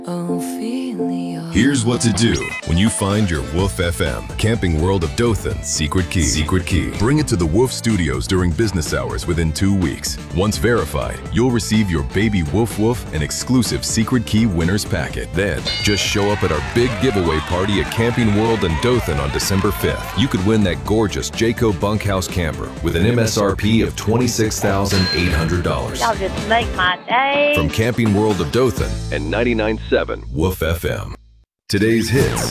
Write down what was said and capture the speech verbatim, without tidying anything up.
Ophelia. Here's what to do when you find your Woof F M. Camping World of Dothan's Secret Key. Secret Key. Bring it to the Woof Studios during business hours within two weeks. Once verified, you'll receive your baby Woof Woof and exclusive Secret Key winners packet. Then, just show up at our big giveaway party at Camping World in Dothan on December fifth. You could win that gorgeous Jayco bunkhouse camper with an M S R P of twenty-six thousand eight hundred dollars. Y'all just make my day. From Camping World of Dothan and ninety-nine point seven Woof F M. Today's hits